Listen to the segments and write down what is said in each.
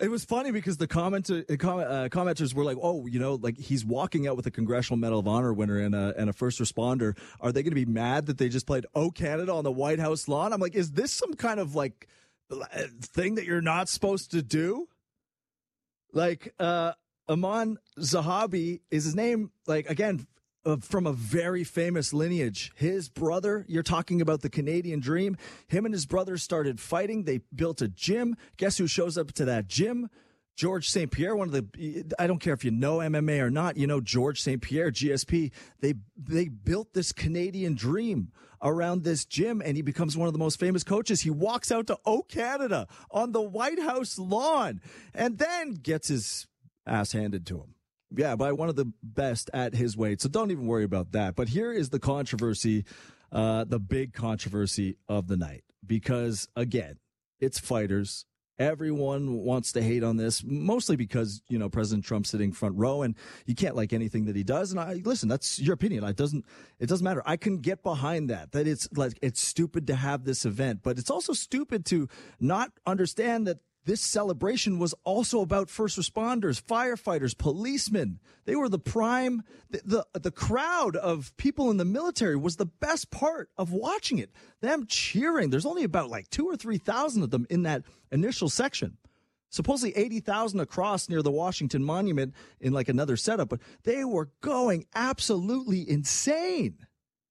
It was funny because the commenters were like, "Oh, like he's walking out with a Congressional Medal of Honor winner and a first responder. Are they going to be mad that they just played "Oh Canada" on the White House lawn?" I'm like, "Is this some kind of like thing that you're not supposed to do?" Like, Aman Zahabi is his name. Like, again, from a very famous lineage. His brother, you're talking about the Canadian Dream. Him and his brother started fighting. They built a gym. Guess who shows up to that gym? George St. Pierre, I don't care if you know MMA or not, George St. Pierre, GSP. They built this Canadian Dream around this gym, and he becomes one of the most famous coaches. He walks out to "Oh Canada" on the White House lawn and then gets his ass handed to him. Yeah, by one of the best at his weight. So don't even worry about that. But here is the controversy, the big controversy of the night. Because, again, it's fighters. Everyone wants to hate on this, mostly because, President Trump's sitting front row and you can't like anything that he does. And listen, that's your opinion. It doesn't matter. I can get behind that it's stupid to have this event, but it's also stupid to not understand that this celebration was also about first responders, firefighters, policemen. They were the prime, the crowd of people in the military was the best part of watching it. Them cheering. There's only about like 2,000 or 3,000 of them in that initial section. Supposedly 80,000 across near the Washington Monument in like another setup, but they were going absolutely insane.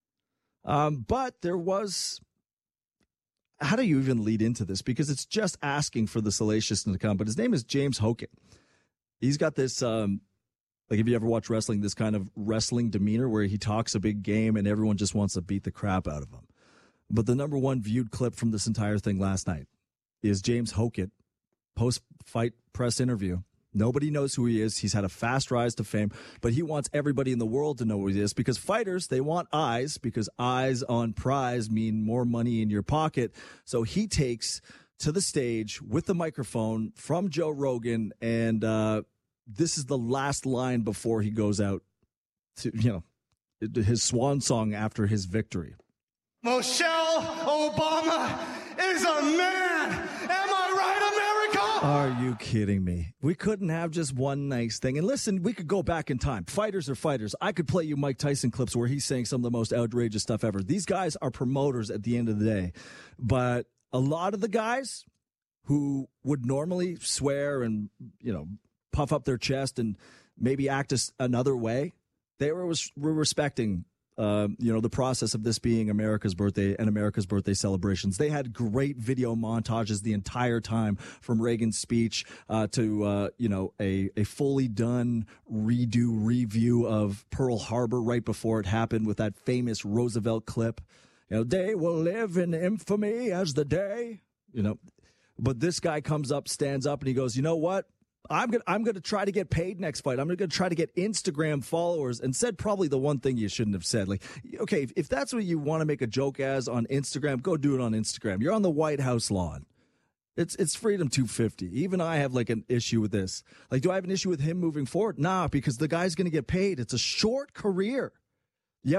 But there was... How do you even lead into this? Because it's just asking for the salaciousness to come. But his name is James Hogan. He's got this, like if you ever watch wrestling, this kind of wrestling demeanor where he talks a big game and everyone just wants to beat the crap out of him. But the number one viewed clip from this entire thing last night is James Hogan post-fight press interview. Nobody knows who he is. He's had a fast rise to fame, but he wants everybody in the world to know who he is because fighters, they want eyes because eyes on prize mean more money in your pocket. So he takes to the stage with the microphone from Joe Rogan. And, this is the last line before he goes out to, his swan song after his victory. Michelle Obama is a man. Am I right, America? Are you kidding me? We couldn't have just one nice thing. And listen, we could go back in time. Fighters are fighters. I could play you Mike Tyson clips where he's saying some of the most outrageous stuff ever. These guys are promoters at the end of the day. But a lot of the guys who would normally swear and, puff up their chest and maybe act another way, they were respecting the process of this being America's birthday and America's birthday celebrations. They had great video montages the entire time from Reagan's speech to a fully done review of Pearl Harbor right before it happened with that famous Roosevelt clip. They will live in infamy as the day, But this guy comes up, stands up, and he goes, you know what? I'm going to try to get paid next fight. I'm going to try to get Instagram followers, and said probably the one thing you shouldn't have said. Like, okay, if that's what you want to make a joke as on Instagram, go do it on Instagram. You're on the White House lawn. It's Freedom 250. Even I have like an issue with this. Like, do I have an issue with him moving forward? Nah, because the guy's going to get paid. It's a short career.